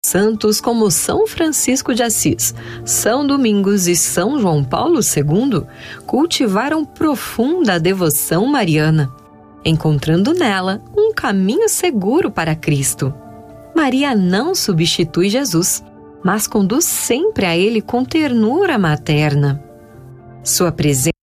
Santos como São Francisco de Assis, São Domingos e São João Paulo II cultivaram profunda devoção mariana, encontrando nela um caminho seguro para Cristo. Maria não substitui Jesus, mas conduz sempre a ele com ternura materna. Sua presença